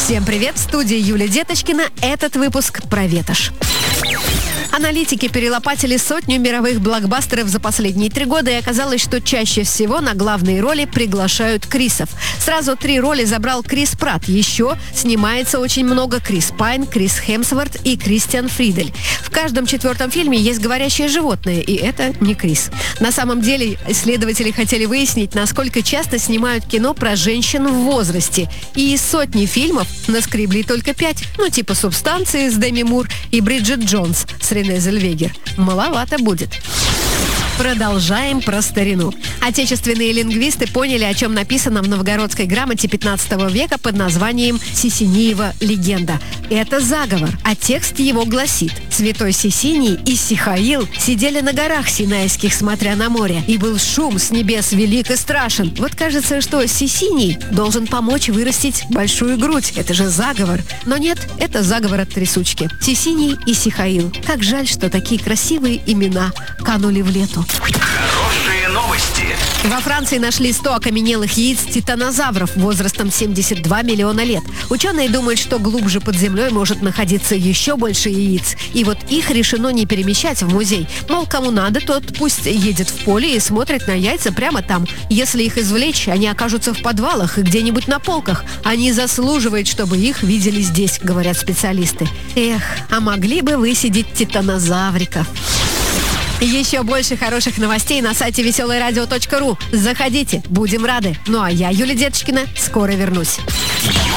Всем привет, в студии Юлия Деточкина. Этот выпуск про ветошь. Аналитики перелопатили сотню мировых блокбастеров за последние 3 года, и оказалось, что чаще всего на главные роли приглашают Крисов. Сразу 3 роли забрал Крис Пратт. Еще снимается очень много Крис Пайн, Крис Хемсворт и Кристиан Фридель. В каждом 4-м фильме есть говорящее животное, и это не Крис. На самом деле, исследователи хотели выяснить, насколько часто снимают кино про женщин в возрасте. И из сотни фильмов наскребли только 5. Типа «Субстанции» с Деми Мур и «Бриджит Джонс» с Рене Зельвегер. Маловато будет. Продолжаем про старину. Отечественные лингвисты поняли, о чем написано в новгородской грамоте 15 века под названием «Сисиниева легенда». Это заговор, а текст его гласит: «Святой Сисиний и Сихаил сидели на горах Синайских, смотря на море, и был шум с небес велик и страшен». Вот кажется, что Сисиний должен помочь вырастить большую грудь. Это же заговор. Но нет, это заговор от трясучки. Сисиний и Сихаил. Как жаль, что такие красивые имена канули в лету. Хорошие новости. Во Франции нашли 100 окаменелых яиц титанозавров возрастом 72 миллиона лет. Ученые думают, что глубже под землей может находиться еще больше яиц. И вот их решено не перемещать в музей. Мол, кому надо, тот пусть едет в поле и смотрит на яйца прямо там. Если их извлечь, они окажутся в подвалах и где-нибудь на полках. Они заслуживают, чтобы их видели здесь, говорят специалисты. Эх, а могли бы высидеть титанозавриков. Еще больше хороших новостей на сайте веселорадио.ру. Заходите, будем рады. Ну а я, Юлия Деточкина, скоро вернусь.